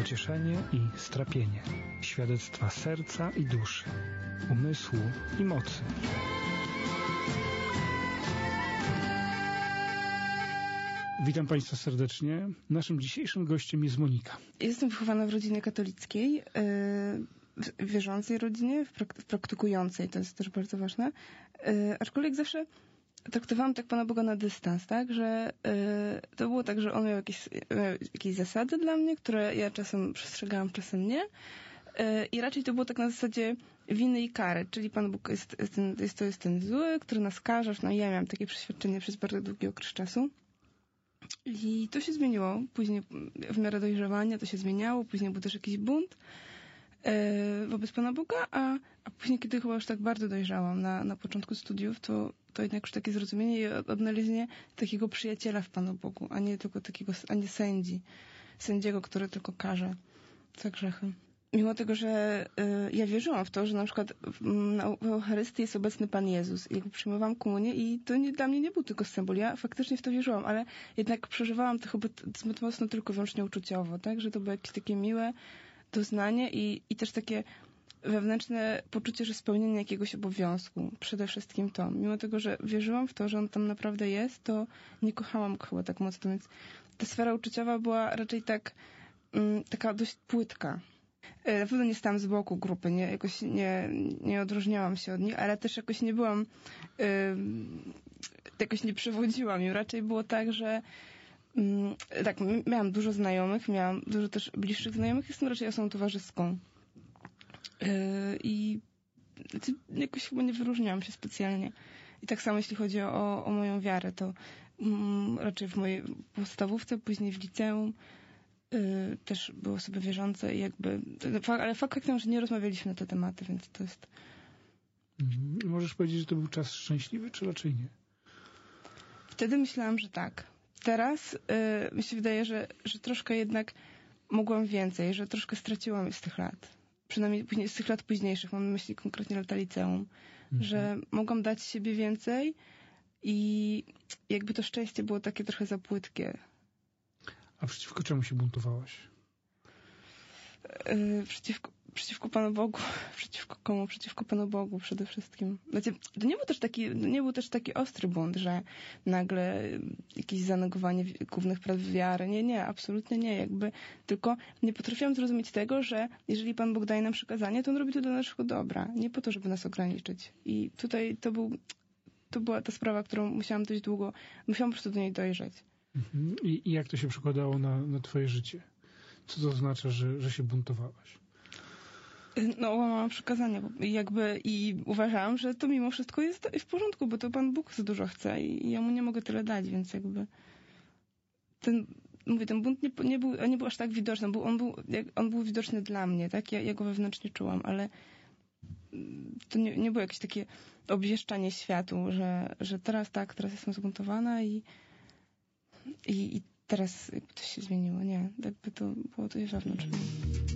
pocieszenie i strapienie, świadectwa serca i duszy, umysłu i mocy. Witam Państwa serdecznie. Naszym dzisiejszym gościem jest Monika. Jestem wychowana w rodzinie katolickiej, w wierzącej rodzinie, w praktykującej, to jest też bardzo ważne. Aczkolwiek zawsze traktowałam tak Pana Boga na dystans, tak, że to było tak, że On miał jakieś zasady dla mnie, które ja czasem przestrzegałam, czasem nie. I raczej to było tak na zasadzie winy i kary, czyli Pan Bóg jest ten zły, który nas karze. No i ja miałam takie przeświadczenie przez bardzo długi okres czasu. I to się zmieniło. Później w miarę dojrzewania to się zmieniało. Później był też jakiś bunt wobec Pana Boga, a później, kiedy chyba już tak bardzo dojrzałam na początku studiów, to jednak już takie zrozumienie i odnalezienie takiego przyjaciela w Panu Bogu, a nie tylko a nie sędziego, który tylko karze za grzechy. Mimo tego, że ja wierzyłam w to, że na przykład w Eucharystii jest obecny Pan Jezus. I jakby przyjmowałam komunię i to dla mnie nie był tylko symbol. Ja faktycznie w to wierzyłam, ale jednak przeżywałam to chyba zbyt mocno tylko wyłącznie uczuciowo, tak? Że to było jakieś takie miłe doznanie i też takie wewnętrzne poczucie, że spełnienie jakiegoś obowiązku. Przede wszystkim to. Mimo tego, że wierzyłam w to, że On tam naprawdę jest, to nie kochałam go chyba tak mocno, więc ta sfera uczuciowa była raczej taka dość płytka. Na pewno nie stałam z boku grupy, jakoś nie odróżniałam się od nich, ale też jakoś nie byłam, jakoś nie przewodziłam im. Raczej było tak, że tak, miałam dużo znajomych, miałam dużo też bliższych znajomych, jestem raczej osobą towarzyską. I jakoś chyba nie wyróżniałam się specjalnie. I tak samo jeśli chodzi o moją wiarę, to raczej w mojej podstawówce, później w liceum, też były osoby wierzące i ale faktem, że nie rozmawialiśmy na te tematy, więc to jest... Możesz powiedzieć, że to był czas szczęśliwy, czy raczej nie? Wtedy myślałam, że tak. Teraz mi się wydaje, że troszkę jednak mogłam więcej, że troszkę straciłam z tych lat. Przynajmniej z tych lat późniejszych, mam na myśli konkretnie lata liceum, że mogłam dać siebie więcej i jakby to szczęście było takie trochę za płytkie. A przeciwko czemu się buntowałaś? Przeciwko Panu Bogu. Przeciwko komu? Przeciwko Panu Bogu przede wszystkim. Znaczy, to nie był też taki ostry bunt, że nagle jakieś zanegowanie głównych praw wiary. Nie, absolutnie nie. Tylko nie potrafiłam zrozumieć tego, że jeżeli Pan Bóg daje nam przykazanie, to On robi to dla naszego dobra. Nie po to, żeby nas ograniczyć. I tutaj to była ta sprawa, którą musiałam dość długo, musiałam po prostu do niej dojrzeć. I jak to się przekładało na twoje życie? Co to oznacza, że się buntowałaś? No, łamałam przykazania i uważałam, że to mimo wszystko jest w porządku, bo to Pan Bóg za dużo chce i ja Mu nie mogę tyle dać, więc ten bunt nie był aż tak widoczny, on był widoczny dla mnie, tak? Ja go wewnętrznie czułam, ale to nie było jakieś takie obwieszczanie światu, że teraz jestem zbuntowana i teraz jakby to się zmieniło. Nie, jakby to było to wewnątrz.